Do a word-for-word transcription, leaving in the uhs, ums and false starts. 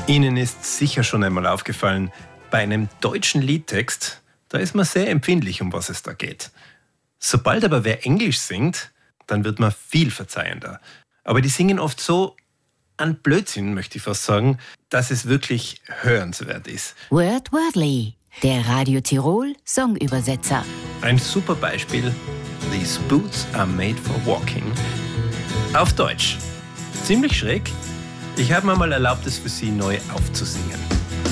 Ihnen ist sicher schon einmal aufgefallen, bei einem deutschen Liedtext, da ist man sehr empfindlich, um was es da geht. Sobald aber wer Englisch singt, dann wird man viel verzeihender. Aber die singen oft so an Blödsinn, möchte ich fast sagen, dass es wirklich hörenswert ist. Word Wordly, der Radio Tirol Songübersetzer. Ein super Beispiel, These Boots are made for walking. Auf Deutsch. Ziemlich schräg. Ich habe mir mal erlaubt, es für Sie neu aufzusingen.